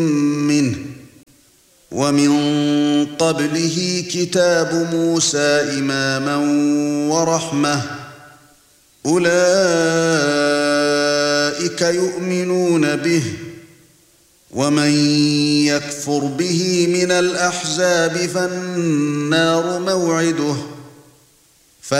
منه ومن قبله كتاب موسى إماما ورحمة أولئك يؤمنون به ومن يكفر به من الأحزاب فالنار موعده